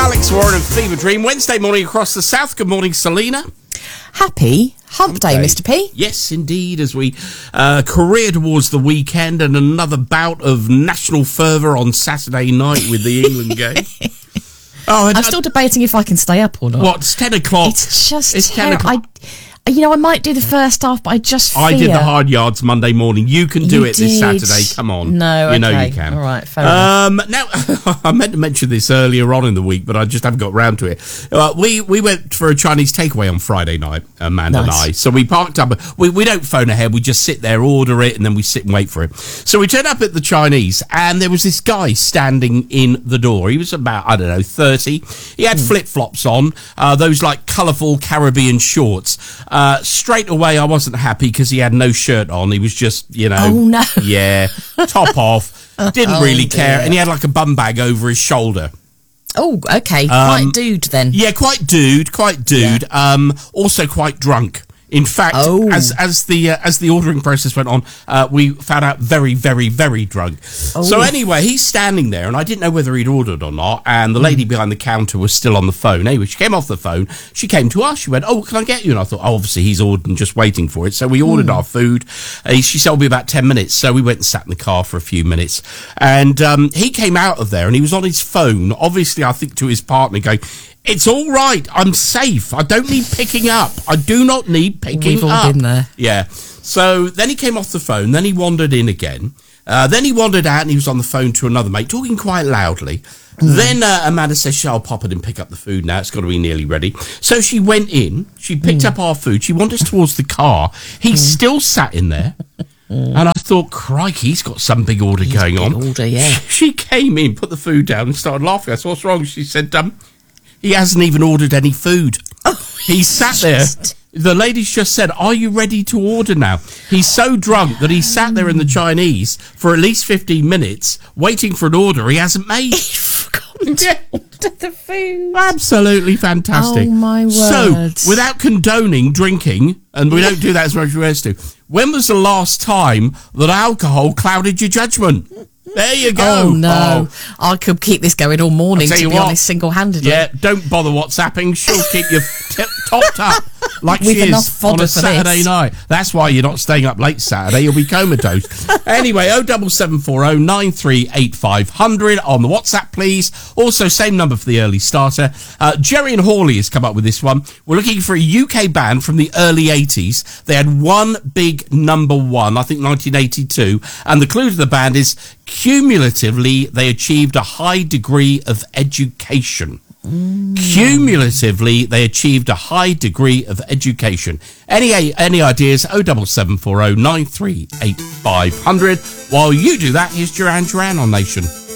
Alex Warren of Fever Dream. Wednesday morning across the south. Good morning, Selena. Happy Hump Day, Mr. P. Yes, indeed, as we career towards the weekend and another bout of national fervour on Saturday night with the England game. I'm still debating if I can stay up or not. What, it's 10 o'clock? It's just 10 o'clock. I might do the first half, but I just fear... I did the hard yards Monday morning. You can do it this Saturday. Come on. No, you know you can. All right, fair enough. Now, I meant to mention this earlier on in the week, but I just haven't got round to it. We went for a Chinese takeaway on Friday night, Amanda and I. So we parked up. We don't phone ahead. We just sit there, order it, and then we sit and wait for it. So we turned up at the Chinese, and there was this guy standing in the door. He was about, 30. He had flip-flops on, those like colourful Caribbean shorts. Straight away, I wasn't happy because he had no shirt on. He was just, Oh, no. Yeah, top off. Didn't really care. And he had like a bum bag over his shoulder. Oh, okay. Quite dude, then. Yeah, quite dude. Yeah. Also quite drunk. In fact, as the ordering process went on, we found out very, very, very drunk. Oh. So anyway, he's standing there, and I didn't know whether he'd ordered or not, and the lady behind the counter was still on the phone. Anyway, she came off the phone, she came to us, she went, "Oh, can I get you?" And I thought, obviously he's ordered and just waiting for it. So we ordered our food. She said, "It'll be about 10 minutes." So we went and sat in the car for a few minutes, and he came out of there, and he was on his phone, obviously, I think, to his partner, going, "It's all right. I'm safe. I don't need picking up. I do not need picking up." We've all been there. Yeah. So then he came off the phone. Then he wandered in again. Then he wandered out and he was on the phone to another mate, talking quite loudly. Then Amanda says, "I'll pop it and pick up the food now. It's got to be nearly ready." So she went in. She picked up our food. She wandered towards the car. He still sat in there. And I thought, crikey, he's got some big order going on. Order, yeah. She came in, put the food down and started laughing. I said, "What's wrong?" She said, "He hasn't even ordered any food." He sat there. The lady's just said, "Are you ready to order now?" He's so drunk that he sat there in the Chinese for at least 15 minutes waiting for an order he hasn't made. He forgot to order the food. Absolutely fantastic. Oh, my word. So, without condoning drinking, and we don't do that as much as we used to, when was the last time that alcohol clouded your judgment? There you go. Oh, no. I could keep this going all morning, to be honest, single-handedly. Yeah, don't bother WhatsApping. She'll keep you topped up like she is on a Saturday night. That's why you're not staying up late Saturday. You'll be comatose. Anyway, 07740 938500 on the WhatsApp, please. Also, same number for the early starter. Jerry and Hawley has come up with this one. We're looking for a UK band from the early 80s. They had one big number one, I think 1982. And the clue to the band is, cumulatively, they achieved a high degree of education. Cumulatively, they achieved a high degree of education. Any ideas? 07740 938500. While you do that, here's Duran Duran on Nation.